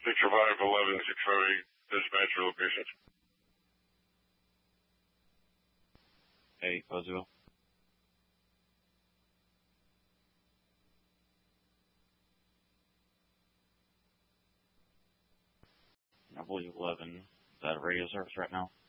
605 11 608 dispatcher locations. Hey, Roseville. I believe 11. Is that a radio service right now?